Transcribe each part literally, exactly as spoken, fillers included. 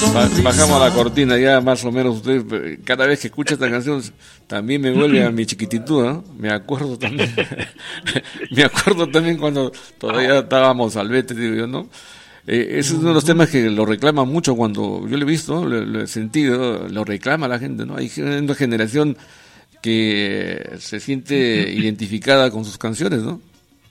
Ba- bajamos la cortina ya más o menos. Usted, cada vez que escucha esta canción también me vuelve a mi chiquititud, ¿no? Me acuerdo también me acuerdo también cuando todavía estábamos al vete, digo yo, ¿no? Eh, ese es uno de los temas que lo reclama mucho. Cuando yo lo he visto, lo, lo he sentido, lo reclama la gente, ¿no? Hay una generación que se siente identificada con sus canciones, ¿no?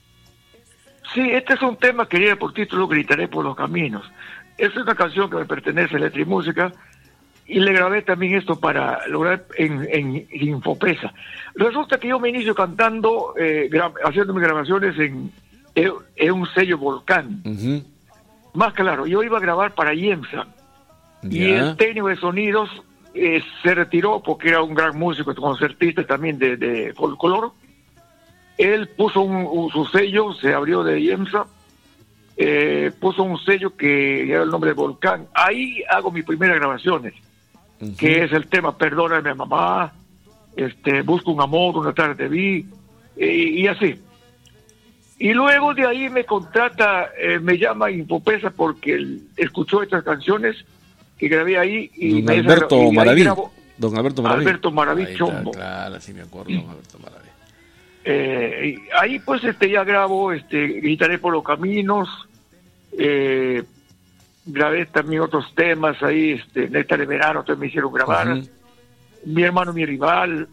Sí, este es un tema que lleva por título Gritaré por los caminos. Es una canción que me pertenece a Letra y Música, y le grabé también esto para lograr en, en Infopesa. Resulta que yo me inicio cantando, eh, gra- haciendo mis grabaciones en, en, en un sello Volcán. Uh-huh. Más claro, yo iba a grabar para IEMSA, y Ya. el técnico de sonidos eh, se retiró porque era un gran músico, concertista también de, de folclore. Él puso un, un- su sello, se abrió de IEMSA, eh, puso un sello que era el nombre de Volcán. Ahí hago mis primeras grabaciones, Uh-huh. que es el tema Perdóname mamá, este, Busco un amor, una tarde te vi, eh, y así. Y luego de ahí me contrata, eh, me llama Infopesa porque él escuchó estas canciones que grabé ahí y Don me Alberto y ahí Maraví. grabo- Don Alberto Maraví. Alberto Maraví Ahí está, Chombo. claro, sí me acuerdo, don Alberto Maraví. Eh, y ahí pues este ya grabo, este, Gritaré por los caminos, eh, grabé también otros temas ahí, este, Néctar de verano, entonces me hicieron grabar, Uh-huh. Mi hermano, mi rival,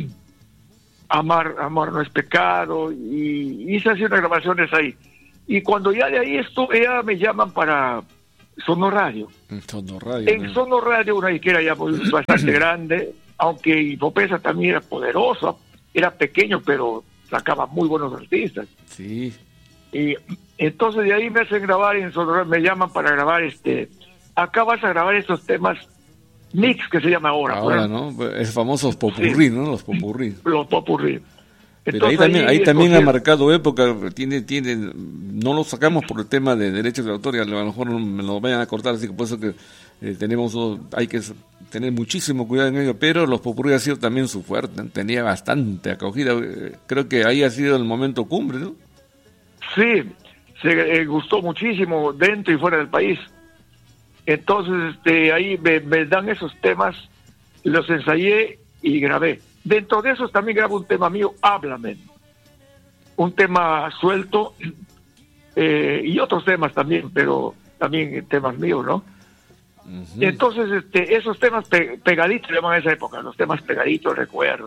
Amar, amar no es pecado, y hice así unas grabaciones ahí. Y cuando ya de ahí esto, ya me llaman para Sono Radio. Sono Radio. En ¿no? Sono Radio, una disquera ya pues, bastante grande, aunque Infopesa también era poderosa, era pequeño, pero sacaba muy buenos artistas. Sí. Y entonces de ahí me hacen grabar en Sono Radio, me llaman para grabar este, acá vas a grabar estos temas mix que se llama ahora. Ahora, ¿no? ¿no? Es famosos popurrí, Sí. ¿no? Los popurrí. Los popurrí. Pero ahí Entonces, también, ahí también ha escogí- marcado época, tiene, tiene, no lo sacamos por el tema de derechos de autor, y a lo mejor no me lo vayan a cortar, así que por eso que eh, tenemos, hay que tener muchísimo cuidado en ello, pero los popurrí ha sido también su fuerte, ¿no? Tenía bastante acogida, eh, creo que ahí ha sido el momento cumbre, ¿no? Sí, se eh, gustó muchísimo dentro y fuera del país. Entonces, este, ahí me, me dan esos temas, los ensayé y grabé. Dentro de esos también grabo un tema mío, Háblame. Un tema suelto, eh, y otros temas también, pero también temas míos, ¿no? Uh-huh. Y entonces, este, esos temas pe- pegaditos, se llaman en esa época, los temas pegaditos, recuerdo.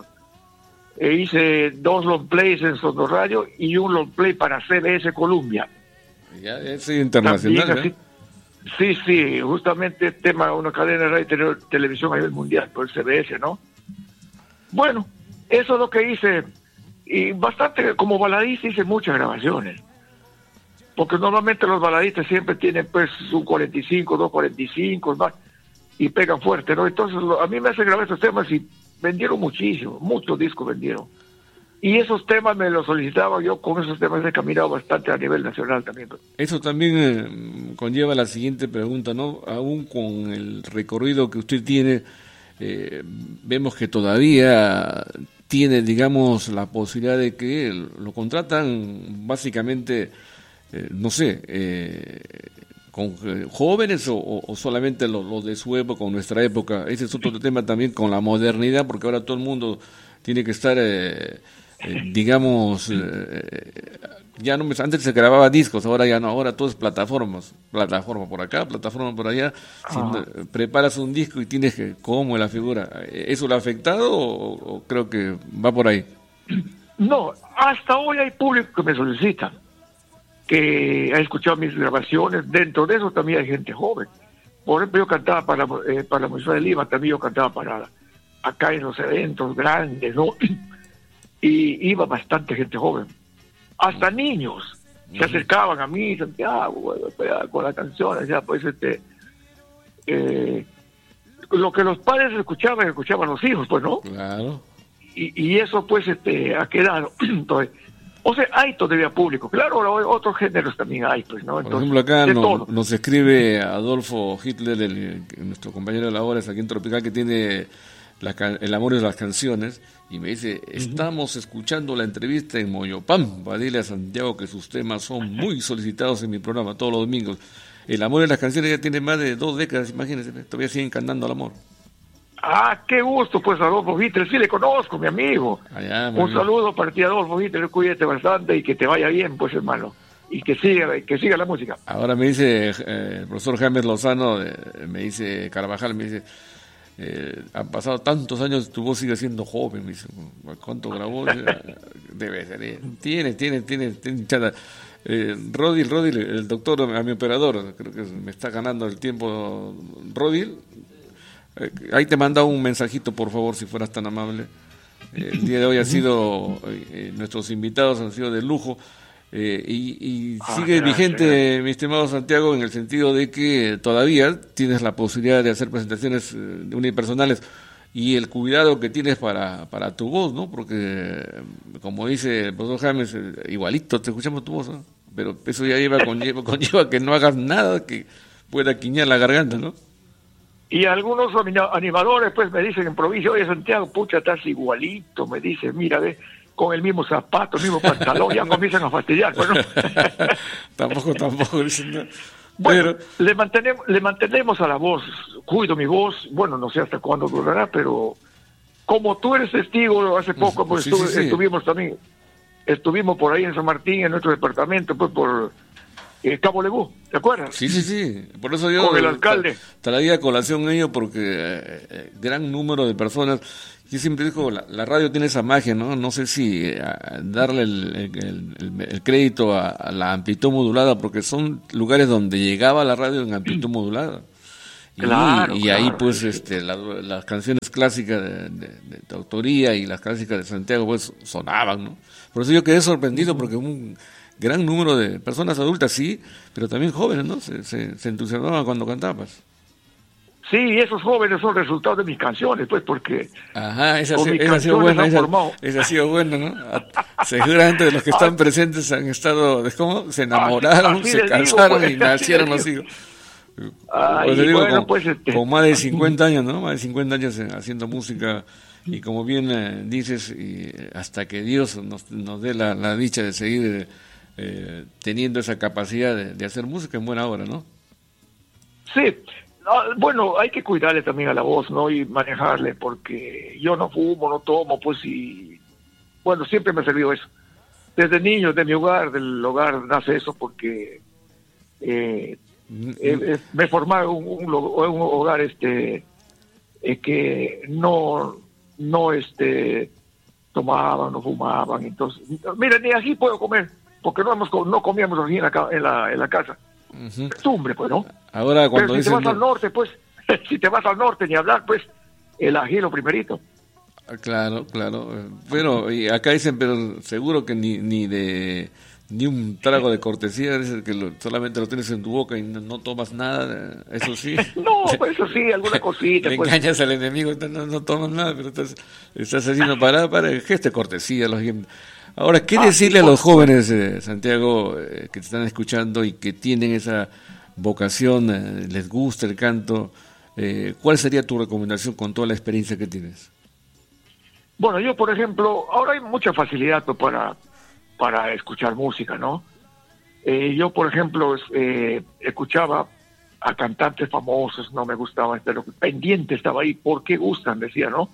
E hice dos long plays en Sono Radio y un long play para C B S Columbia. Ya es internacional, También ¿eh? así- Sí, sí, justamente tema, una cadena de radio y tele- televisión a nivel mundial, por el C B S, ¿no? Bueno, eso es lo que hice, y bastante, como baladista hice muchas grabaciones, porque normalmente los baladistas siempre tienen pues un cuarenta y cinco, dos cuarenta y cinco, más, y pegan fuerte, ¿no? Entonces lo- a mí me hacen grabar estos temas y vendieron muchísimo, muchos discos vendieron. Y esos temas me los solicitaba yo, con esos temas he caminado bastante a nivel nacional también. Eso también eh, conlleva la siguiente pregunta, ¿no? Aún con el recorrido que usted tiene, eh, vemos que todavía tiene, digamos, la posibilidad de que lo contratan básicamente, eh, no sé, eh, con eh, jóvenes o, o solamente los lo de su época o nuestra época. Ese es otro tema también con la modernidad, porque ahora todo el mundo tiene que estar... Eh, Eh, digamos, eh, ya no me, antes se grababa discos, ahora ya no, ahora todo es plataformas, plataforma por acá, plataforma por allá. Si no, preparas un disco y tienes que, ¿cómo es la figura? ¿Eso lo ha afectado o, o creo que va por ahí? No, hasta hoy hay público que me solicita, que ha escuchado mis grabaciones. Dentro de eso también hay gente joven. Por ejemplo, yo cantaba para, eh, para la Municipalidad de Lima, también yo cantaba para acá en los eventos grandes, ¿no? Y iba bastante gente joven, hasta niños se acercaban a mí, Santiago, bueno, con las canciones, ya pues este, eh, lo que los padres escuchaban, escuchaban los hijos, pues, ¿no? Claro. Y, y eso pues este ha quedado. Entonces, o sea, hay todavía público, claro, otros géneros también hay, pues, ¿no? Por Entonces, ejemplo, acá de no, todo. nos escribe Adolfo Hitler, el, nuestro compañero de labores aquí en Tropical, que tiene la, el amor de las canciones, y me dice, estamos escuchando la entrevista en Moyopam, dile a Santiago que sus temas son muy solicitados en mi programa todos los domingos. el amor en las canciones ya tiene más de dos décadas, imagínense, todavía siguen cantando al amor. Ah, qué gusto, pues, Adolfo Hitler, sí le conozco, mi amigo. Allá, Un saludo para ti, Adolfo Hitler, cuídate bastante y que te vaya bien, pues, hermano. Y que siga, que siga la música. Ahora me dice eh, el profesor James Lozano, eh, me dice Carvajal, me dice, eh, han pasado tantos años, tu voz sigue siendo joven, me dice, ¿cuánto grabó? Debe ser, eh. tiene, tiene, tiene, tiene hinchada. Eh, Rodil, Rodil, el doctor, a mi operador, creo que me está ganando el tiempo, Rodil, eh, ahí te manda un mensajito, por favor, si fueras tan amable. Eh, el día de hoy ha sido, eh, nuestros invitados han sido de lujo. Eh, y y ah, sigue gracias, vigente, gracias. mi estimado Santiago, en el sentido de que todavía tienes la posibilidad de hacer presentaciones eh, unipersonales y el cuidado que tienes para, para tu voz, ¿no? Porque, como dice el profesor James, eh, igualito te escuchamos tu voz, ¿no? Pero eso ya lleva conlleva, conlleva que no hagas nada que pueda quiñar la garganta, ¿no? Y algunos animadores, pues, me dicen en provincia, oye, Santiago, pucha, estás igualito, me dice, mira, ve, con el mismo zapato, el mismo pantalón, ya comienzan a fastidiar, pues, ¿no? tampoco, tampoco, dicen, no. Bueno, Pero... le mantenemos, le mantenemos a la voz, cuido mi voz, bueno, no sé hasta cuándo durará, pero como tú eres testigo, hace poco, pues, sí, estuve, sí, sí. estuvimos también, estuvimos por ahí en San Martín, en nuestro departamento, pues, por eh, Cabo Legú, ¿te acuerdas? Sí, sí, sí, por eso yo... Con el alcalde. Traía a colación ello porque eh, eh, gran número de personas... Yo siempre digo, la, la radio tiene esa magia, ¿no? No sé si eh, darle el, el, el, el crédito a, a la amplitud modulada, porque son lugares donde llegaba la radio en amplitud modulada. Y, claro, y claro, ahí, pues, sí. este, la, las canciones clásicas de, de, de, de autoría y las clásicas de Santiago, pues, sonaban, ¿no? Por eso yo quedé sorprendido, porque un gran número de personas adultas, sí, pero también jóvenes, ¿no? Se, se, se entusiasmaban cuando cantabas. Sí, esos jóvenes son resultados de mis canciones, pues, porque... Ajá, esa, esa ha sido buena, esa, esa ha sido buena, ¿no? Seguramente de los que están presentes han estado, ¿cómo? Se enamoraron, así, así se casaron digo, pues, y nacieron los hijos. Ay, pues digo, bueno, con, pues, este... con más de cincuenta años, ¿no? Más de cincuenta años haciendo música, y como bien eh, dices, y hasta que Dios nos, nos dé la, la dicha de seguir eh, teniendo esa capacidad de, de hacer música en buena hora, ¿no? Sí. Bueno, hay que cuidarle también a la voz, ¿no? Y manejarle, porque yo no fumo, no tomo, pues, y... Bueno, siempre me ha servido eso. Desde niño, de mi hogar, del hogar, nace eso, porque eh, mm-hmm. eh, me he formado un, un, un hogar este eh, que no, no este tomaban, no fumaban, entonces... Mira, ni así puedo comer, porque no, hemos, no comíamos así en la, en la, en la casa. Uh-huh. Costumbre, pues, ¿no? Ahora cuando Pero si dicen... te vas al norte, pues, si te vas al norte ni hablar, pues, el ají lo primerito. Claro, claro. Pero y acá dicen, pero seguro que ni ni de ni un trago de cortesía, es que lo, solamente lo tienes en tu boca y no, no tomas nada, eso sí. No, pues eso sí, alguna cosita. Le pues. engañas al enemigo, no, no tomas nada, pero estás, estás haciendo para para el gesto de cortesía. Los Ahora, ¿qué ah, decirle sí, a los jóvenes, eh, Santiago, eh, que te están escuchando y que tienen esa vocación, eh, les gusta el canto? Eh, ¿Cuál sería tu recomendación con toda la experiencia que tienes? Bueno, yo, por ejemplo, ahora hay mucha facilidad pues, para, para escuchar música, ¿no? Eh, yo, por ejemplo, eh, escuchaba a cantantes famosos, no me gustaba, pero pendiente estaba ahí, ¿por qué gustan? Decía, ¿no?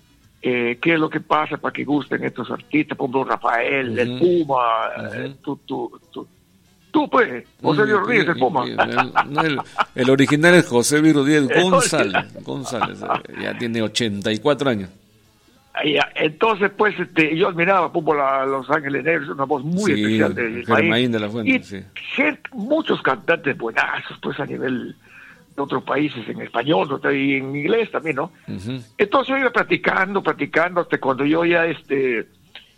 Eh, qué es lo que pasa para que gusten estos artistas, por ejemplo Rafael, uh-huh. el Puma, uh-huh. eh, tú, tú, tú, tú pues, José Luis Rodríguez, el Puma. El, el, el, el original es José Luis Rodríguez González, González, ya tiene ochenta y cuatro años. Ya, entonces, pues, este, yo admiraba como la Los Ángeles Negros, una voz muy sí, especial del país. De la Fuente, y sí. gente, muchos cantantes buenazos, pues, a nivel de otros países, en español, ¿no? Y en inglés también, ¿no? Uh-huh. Entonces yo iba practicando, practicando, hasta cuando yo ya, este,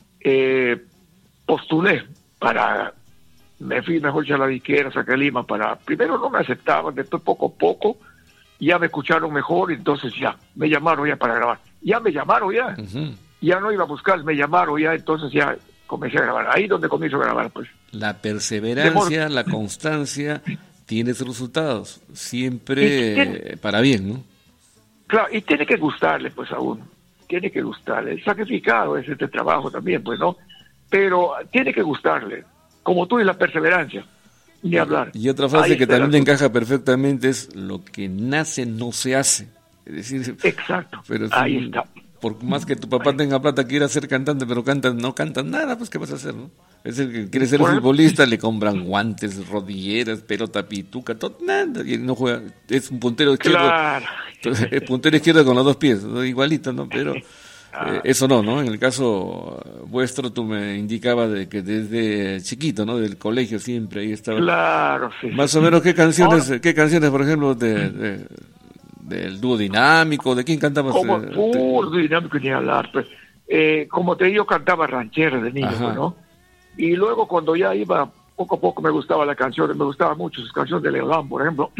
eh, postulé para, me fui mejor ya a la disquera, saqué Lima, para, primero no me aceptaban, después poco a poco, ya me escucharon mejor, entonces ya, me llamaron ya para grabar. Ya me llamaron ya, uh-huh. ya no iba a buscar, me llamaron ya, entonces ya comencé a grabar, ahí donde comienzo a grabar, pues. La perseverancia, la constancia, tiene sus resultados, siempre tiene, para bien, ¿no? Claro, y tiene que gustarle, pues, a uno, tiene que gustarle, el sacrificado es este trabajo también, pues, ¿no? Pero tiene que gustarle, como tú y la perseverancia. ni hablar. Y otra frase Ahí que está el también asunto. encaja perfectamente es: lo que nace no se hace. Es decir, Exacto, pero si, ahí está. por más que tu papá tenga plata, quiera ser cantante, pero canta, no canta nada, pues ¿qué vas a hacer, no? Es el que quiere ser Por ejemplo, futbolista, le compran guantes, rodilleras, pelota pituca, todo, nada, y no juega, es un puntero izquierdo, claro. entonces, es puntero izquierdo con los dos pies, ¿no? Igualito, ¿no? Pero eh, eso no, ¿no? En el caso vuestro, tú me indicabas de que desde chiquito, ¿no? Del colegio siempre ahí estaba. Claro, sí. Más sí. o menos, ¿qué canciones, Ahora, qué canciones, por ejemplo, de, de- del dúo dinámico, de quién cantabas? como eh, puro dinámico ni hablar, pues. Eh, como te digo, cantaba ranchera de niño, Ajá. pues, ¿no? Y luego cuando ya iba, poco a poco me gustaba la canción, me gustaba mucho sus canciones de Leodán, por ejemplo.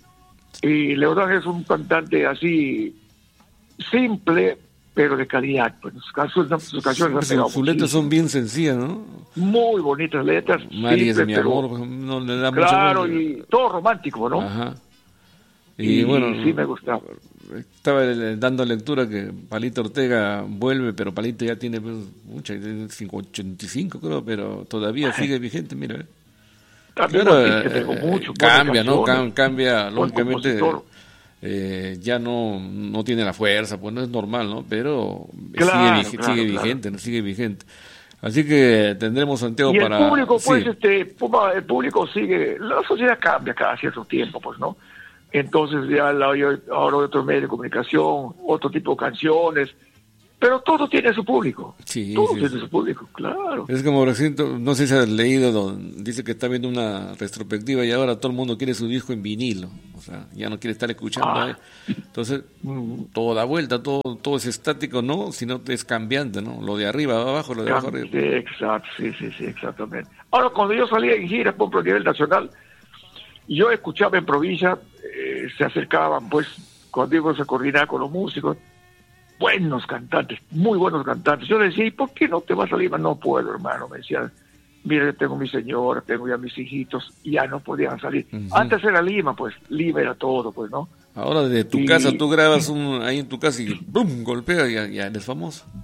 Y Leodán es un cantante así simple, pero de calidad. Pues sus canciones, sus canciones han Sus, pegado sus letras son muchísimo. bien sencillas, ¿no? Muy bonitas letras, María es simples, mi pero amor, por ejemplo, no le da mucha claro, vuelta. y todo romántico, ¿no? Ajá. Y, Y bueno, sí me gustaba. estaba eh, dando lectura que Palito Ortega vuelve, pero Palito ya tiene pues, mucha, tiene cinco- ochenta y cinco creo, pero todavía sigue vigente, mira. eh. También Claro, artista, eh, tengo eh, mucho, buenas cambia, ¿no? canciones, Cam- cambia, buen lógicamente, compositor. eh, ya no, no tiene la fuerza, pues no es normal, ¿no? Pero Claro, sigue, vige- claro, sigue claro. vigente, ¿no? Sigue vigente. Así que tendremos, Santiago, Y el para... público, pues, sí. este, Puma, el público sigue, la sociedad cambia cada cierto tiempo, pues, ¿no? Entonces ya la, yo- ahora hay otro medio de comunicación, otro tipo de canciones, pero todo tiene su público. Sí, todo sí, tiene sí. su público, claro. Es como, por ejemplo, no sé si has leído, don- dice que está viendo una retrospectiva y ahora todo el mundo quiere su disco en vinilo, o sea, ya no quiere estar escuchando. Ah. ¿eh? Entonces, Mm, todo da vuelta, todo, todo es estático, ¿no? Sino es cambiante, ¿no? Lo de arriba va abajo, lo de abajo cam- arriba. sí, exacto, sí, sí, sí, exactamente. Ahora, cuando yo salía en gira, por ejemplo, a nivel nacional, yo escuchaba en provincia, eh, se acercaban, pues, cuando íbamos a coordinar con los músicos, buenos cantantes, muy buenos cantantes. Yo le decía, ¿y por qué no te vas a Lima? No puedo, hermano. Me decían, mira, yo tengo mi señora, tengo ya mis hijitos, y ya no podían salir. Ujú. Antes era Lima, pues, Lima era todo, pues, ¿no? Ahora desde tu Y- casa, tú grabas un, ahí en tu casa y ¡pum! Golpea y ya, ya eres famoso.